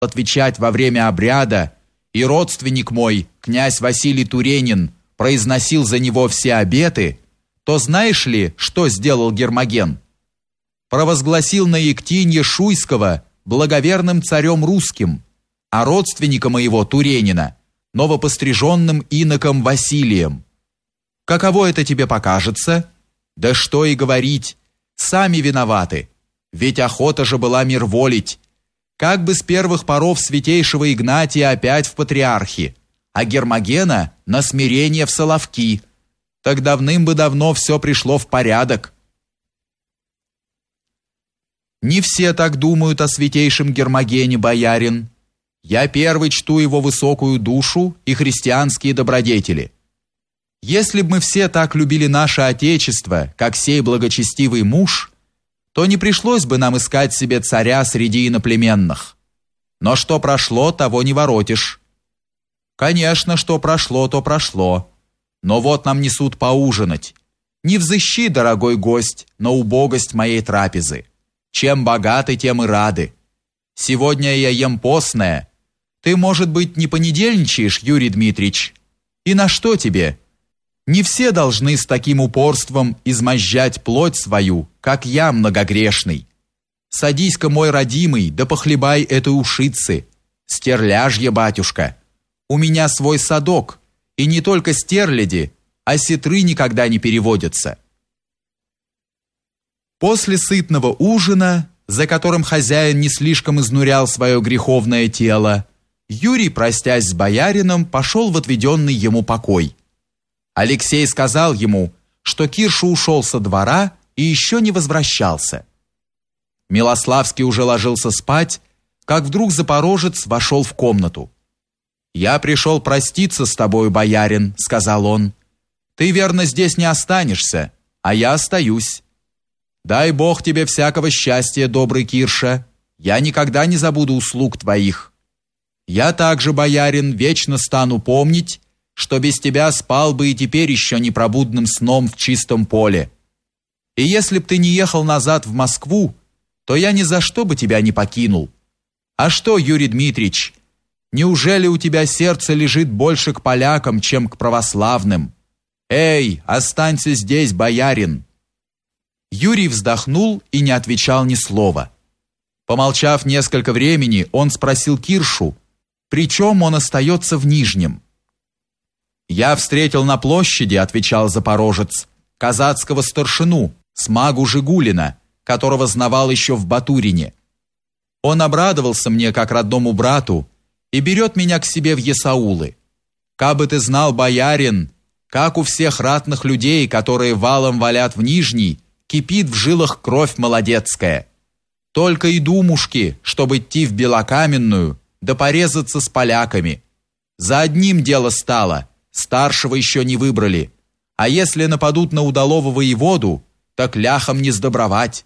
отвечать во время обряда, и родственник мой, князь Василий Туренин, произносил за него все обеты, то знаешь ли, что сделал Гермоген? Провозгласил на Ектинье Шуйского благоверным царем русским, а родственника моего Туренина новопостриженным иноком Василием. Каково это тебе покажется? Да что и говорить, сами виноваты, ведь охота же была мирволить. Как бы с первых поров святейшего Игнатия опять в патриархи, а Гермогена на смирение в Соловки, так давным бы давно все пришло в порядок. Не все так думают о святейшем Гермогене, боярин. Я первый чту его высокую душу и христианские добродетели. Если бы мы все так любили наше Отечество, как сей благочестивый муж, то не пришлось бы нам искать себе царя среди иноплеменных. Но что прошло, того не воротишь. Конечно, что прошло, то прошло. Но вот нам несут поужинать. Не взыщи, дорогой гость, на убогость моей трапезы. Чем богаты, тем и рады. Сегодня я ем постное. Ты, может быть, не понедельничаешь, Юрий Дмитрич? И на что тебе? Не все должны с таким упорством измозжать плоть свою, как я, многогрешный. Садись-ка, мой родимый, да похлебай этой ушицы. Стерляжье, батюшка. У меня свой садок, и не только стерляди, а сетры никогда не переводятся. После сытного ужина, за которым хозяин не слишком изнурял свое греховное тело, Юрий, простясь с боярином, пошел в отведенный ему покой. Алексей сказал ему, что Кирша ушел со двора и еще не возвращался. Милославский уже ложился спать, как вдруг запорожец вошел в комнату. «Я пришел проститься с тобой, боярин», — сказал он. «Ты, верно, здесь не останешься, а я остаюсь. Дай Бог тебе всякого счастья, добрый Кирша. Я никогда не забуду услуг твоих. Я также, боярин, вечно стану помнить, что без тебя спал бы и теперь еще непробудным сном в чистом поле. И если б ты не ехал назад в Москву, то я ни за что бы тебя не покинул. А что, Юрий Дмитрич, неужели у тебя сердце лежит больше к полякам, чем к православным? Эй, останься здесь, боярин!» Юрий вздохнул и не отвечал ни слова. Помолчав несколько времени, он спросил Киршу, причем он остается в Нижнем. «Я встретил на площади, — отвечал запорожец, — казацкого старшину, смагу Жигулина, которого знавал еще в Батурине. Он обрадовался мне как родному брату и берет меня к себе в Есаулы. Кабы ты знал, боярин, как у всех ратных людей, которые валом валят в Нижний, кипит в жилах кровь молодецкая. Только и думушки, чтобы идти в Белокаменную, да порезаться с поляками. За одним дело стало, старшего еще не выбрали, а если нападут на удалого воеводу, так ляхом не сдобровать».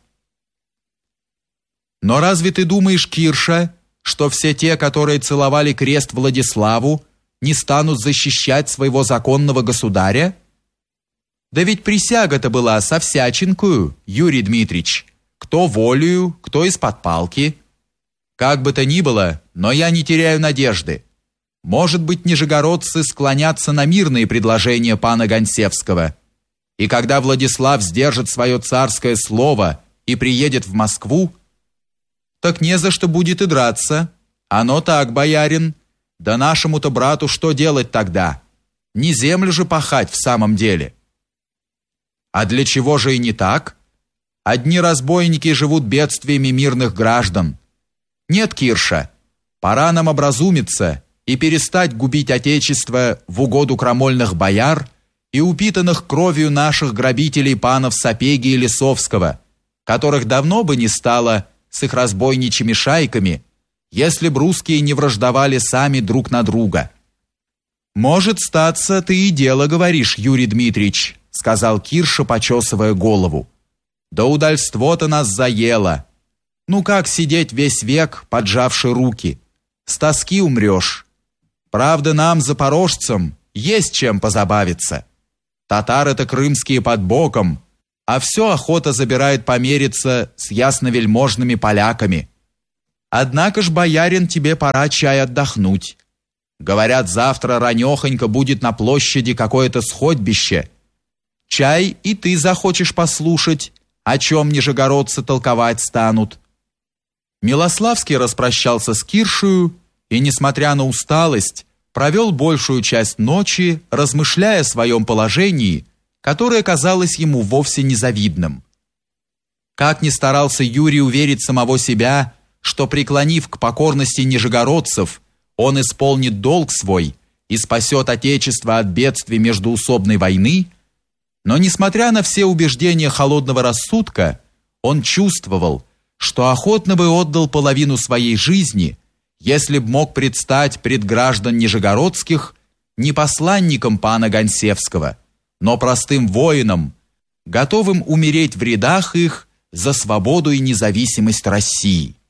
«Но разве ты думаешь, Кирша, что все те, которые целовали крест Владиславу, не станут защищать своего законного государя? Да ведь присяга-то была со всячинкою, Юрий Дмитрич, кто волею, кто из-под палки. Как бы то ни было, но я не теряю надежды. Может быть, нижегородцы склонятся на мирные предложения пана Гонсевского. И когда Владислав сдержит свое царское слово и приедет в Москву, так не за что будет и драться. Оно так, боярин. Да нашему-то брату что делать тогда? Не землю же пахать в самом деле». «А для чего же и не так? Одни разбойники живут бедствиями мирных граждан. Нет, Кирша, пора нам образумиться и перестать губить Отечество в угоду крамольных бояр и упитанных кровью наших грабителей панов Сапеги и Лисовского, которых давно бы не стало с их разбойничьими шайками, если б русские не враждовали сами друг на друга». «Может статься, ты и дело говоришь, Юрий Дмитрич», — сказал Кирша, почесывая голову. «Да удальство-то нас заело. Ну как сидеть весь век, поджавши руки? С тоски умрешь. Правда, нам, запорожцам, есть чем позабавиться. Татары-то крымские под боком, а все охота забирает помериться с ясновельможными поляками. Однако ж, боярин, тебе пора чай отдохнуть. Говорят, завтра ранехонько будет на площади какое-то сходбище. Чай и ты захочешь послушать, о чем нижегородцы толковать станут». Милославский распрощался с Киршею и, несмотря на усталость, провел большую часть ночи, размышляя о своем положении, которое казалось ему вовсе незавидным. Как ни старался Юрий уверить самого себя, что, преклонив к покорности нижегородцев, он исполнит долг свой и спасет Отечество от бедствий междоусобной войны, но, несмотря на все убеждения холодного рассудка, он чувствовал, что охотно бы отдал половину своей жизни, если б мог предстать пред граждан нижегородских не посланником пана Гонсевского, но простым воином, готовым умереть в рядах их за свободу и независимость России.